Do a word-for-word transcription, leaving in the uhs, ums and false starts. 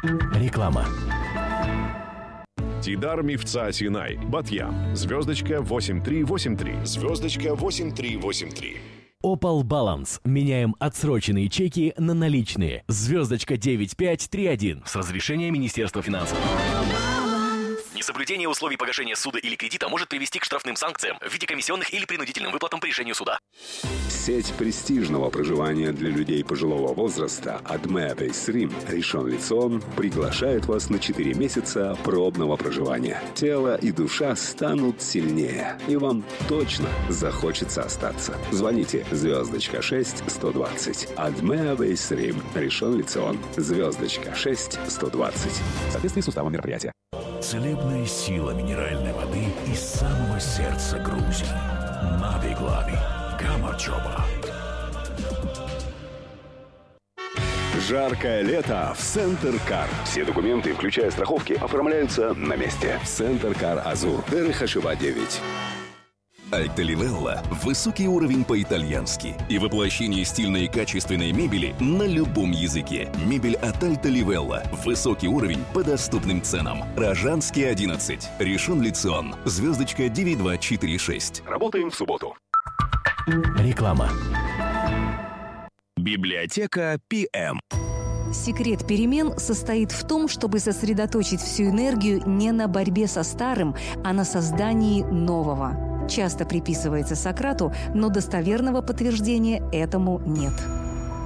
Реклама. Тидар Мифца Синай, Батьям, звездочка восемь три восемь три, звездочка восемь три восемь три. Opal Balance. Меняем отсроченные чеки на наличные. Звездочка девять пять три один. С разрешения Министерства финансов. Несоблюдение условий погашения суда или кредита может привести к штрафным санкциям в виде комиссионных или принудительным выплатам по решению суда. Сеть престижного проживания для людей пожилого возраста Adme Base Rim Ришон Лицион приглашает вас на четыре месяца пробного проживания. Тело и душа станут сильнее, и вам точно захочется остаться. Звоните звездочка шесть сто двадцать. Adme Base Rim Ришон Лицион. Звездочка шесть сто двадцать. В соответствии с уставом мероприятия. Целебная сила минеральной воды из самого сердца Грузии. Нави-Глави. Гамарчоба. Жаркое лето в Центр Кар. Все документы, включая страховки, оформляются на месте. Центр Кар Азур. Эрехашева девять. Альта-Ливелла – высокий уровень по-итальянски и воплощение стильной и качественной мебели на любом языке. Мебель от Альта-Ливелла – высокий уровень по доступным ценам. Рожанский одиннадцать, Ришон Лицион, звездочка девять два четыре шесть. Работаем в субботу. Реклама. Библиотека пи эм. Секрет перемен состоит в том, чтобы сосредоточить всю энергию не на борьбе со старым, а на создании нового. Часто приписывается Сократу, но достоверного подтверждения этому нет.